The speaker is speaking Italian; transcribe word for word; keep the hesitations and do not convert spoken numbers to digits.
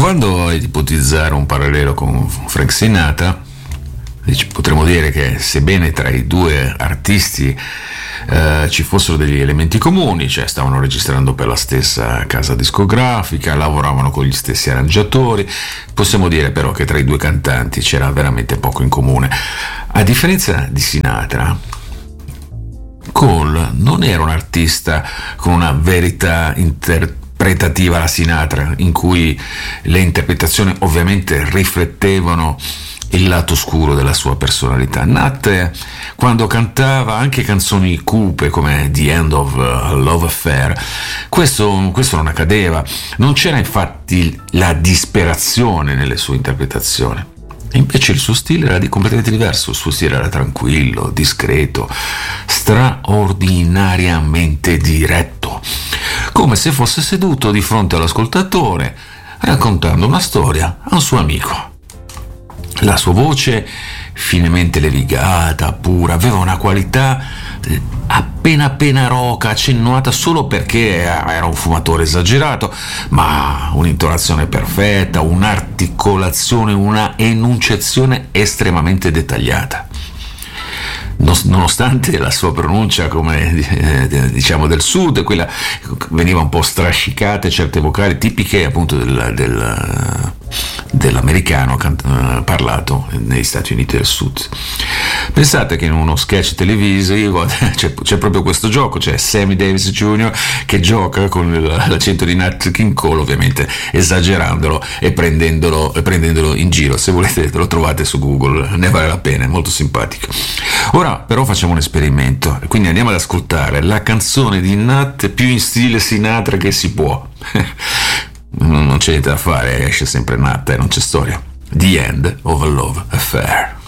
provando ad ipotizzare un parallelo con Frank Sinatra, potremmo dire che sebbene tra i due artisti eh, ci fossero degli elementi comuni, cioè stavano registrando per la stessa casa discografica, lavoravano con gli stessi arrangiatori, possiamo dire però che tra i due cantanti c'era veramente poco in comune. A differenza di Sinatra, Cole non era un artista con una verità interpretativa alla Sinatra, in cui le interpretazioni ovviamente riflettevano il lato scuro della sua personalità. Nat, quando cantava anche canzoni cupe come The End of a Love Affair, questo, questo non accadeva. Non c'era infatti la disperazione nelle sue interpretazioni. Invece il suo stile era di completamente diverso. Il suo stile era tranquillo, discreto, straordinariamente diretto, come se fosse seduto di fronte all'ascoltatore raccontando una storia a un suo amico. La sua voce, finemente levigata, pura, aveva una qualità appena appena roca, accennuata solo perché era un fumatore esagerato, ma un'intonazione perfetta, un'articolazione, una enunciazione estremamente dettagliata. Nonostante la sua pronuncia, come eh, diciamo del sud, quella veniva un po' strascicate certe vocali tipiche appunto del, del, dell'americano can- parlato negli Stati Uniti del Sud. Pensate che in uno sketch televisivo c'è, c'è proprio questo gioco, c'è Sammy Davis Junior che gioca con l'accento di Nat King Cole, ovviamente esagerandolo e prendendolo, e prendendolo in giro. Se volete lo trovate su Google, ne vale la pena, è molto simpatico. Ora però facciamo un esperimento, quindi andiamo ad ascoltare la canzone di Nat più in stile Sinatra che si può. Non c'è niente da fare, esce sempre Nat, eh, non c'è storia. The End of a Love Affair.